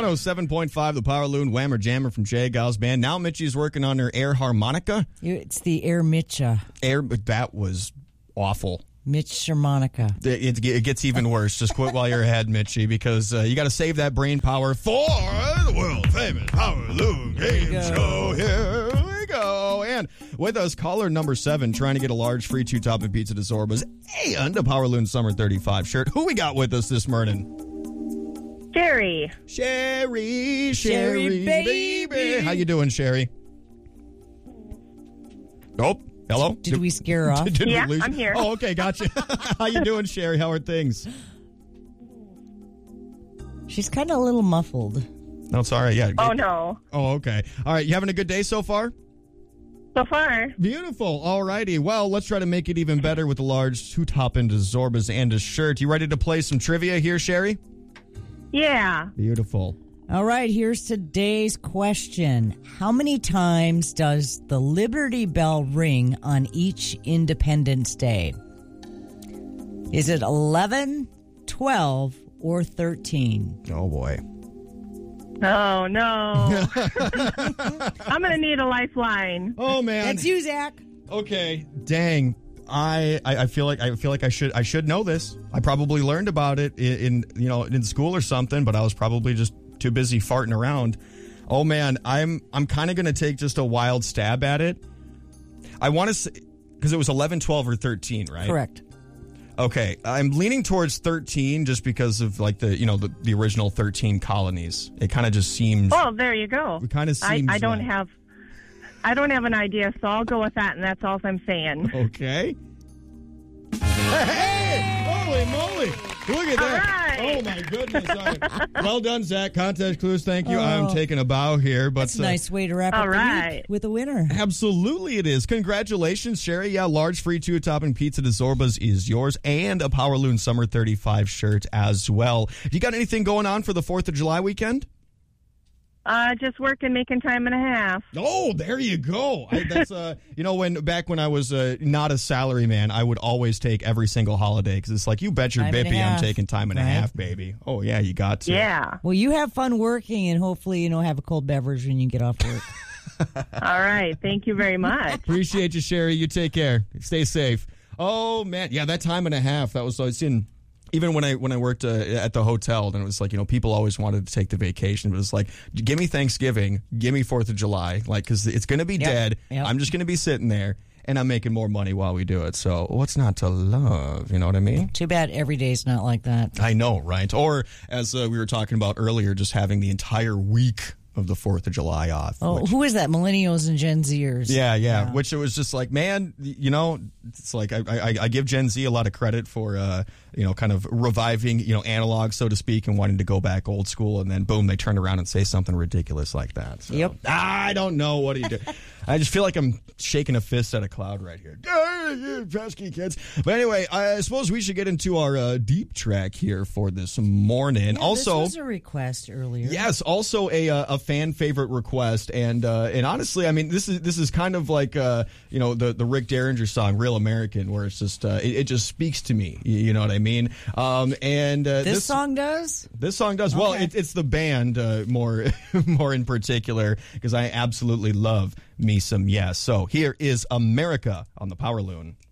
107.5, the Power Loon Whammer Jammer from Jay Gau's band. Now Mitchie's working on her air harmonica. It's the Air Mitcha. That was awful. Mitch harmonica. It gets even worse. Just quit while you're ahead, Mitchie, because you got to save that brain power for the world-famous Power Loon Game Show. Here we go. And with us, caller number 7, trying to get a large free 2-topping pizza to Zorba's and a Power Loon Summer 35 shirt. Who we got with us this morning? Sherry, baby. How you doing, Sherry? Oh, hello? Did we scare her off? Did we Yeah, lose I'm you? here. Oh, okay, gotcha. How you doing, Sherry? How are things? She's kind of a little muffled. No, it's all right. Yeah. Oh, no. Oh, okay. All right. You having a good day so far? So far. Beautiful. All righty. Well, let's try to make it even better with a large 2-topping to Zorba's and a shirt. You ready to play some trivia here, Sherry? Yeah. Beautiful. All right, here's today's question. How many times does the Liberty Bell ring on each Independence Day? Is it 11, 12, or 13? Oh, boy. Oh, no. I'm going to need a lifeline. Oh, man. That's you, Zach. Okay. Dang. I feel like I should know this. I probably learned about it in school or something, but I was probably just too busy farting around. Oh man, I'm kind of going to take just a wild stab at it. I want to say, because it was 11, 12, or 13, right? Correct. Okay, I'm leaning towards 13 just because of like the original 13 colonies. It kind of just seems. Oh, there you go. It kind of seems. I don't have an idea, so I'll go with that, and that's all I'm saying. Okay. Hey! Holy moly! Look at that. Right. Oh, my goodness. All right. Well done, Zach. Contest clues, thank you. I'm taking a bow here. But That's a nice way to wrap up the week with a winner. Absolutely it is. Congratulations, Sherry. Yeah, large free 2-topping pizza to Zorba's is yours, and a Power Loon Summer 35 shirt as well. You got anything going on for the 4th of July weekend? Just working, making time and a half. Oh, there you go. That's when I was not a salary man, I would always take every single holiday because it's like, you bet your bippy I'm taking time and a half, baby. Oh yeah, you got to. Yeah. Well, you have fun working, and hopefully have a cold beverage when you get off work. All right. Thank you very much. Appreciate you, Sherry. You take care. Stay safe. Oh man, yeah, that time and a half. That was even when I worked at the hotel, then it was like, people always wanted to take the vacation, but it's like, give me Thanksgiving, give me 4th of July, like, because it's going to be dead. Yep. I'm just going to be sitting there, and I'm making more money while we do it. So what's not to love? You know what I mean? Too bad every day's not like that. I know, right? Or as we were talking about earlier, just having the entire week of the 4th of July off. Oh, who is that? Millennials and Gen Zers. Yeah. Which it was just like, man, it's like I give Gen Z a lot of credit for, kind of reviving, analog, so to speak, and wanting to go back old school. And then, boom, they turn around and say something ridiculous like that. So, yep. I don't know. What do you do? I just feel like I'm shaking a fist at a cloud right here. You pesky kids. But anyway, I suppose we should get into our deep track here for this morning. Yeah, also, this was a request earlier. Yes, also a fan favorite request, and honestly, I mean, this is kind of like the Rick Derringer song "Real American," where it's just it just speaks to me. You know what I mean? This song does. This song does. Okay. Well, it's the band more in particular, because I absolutely love me some Yes. So here is America on the Power Loon.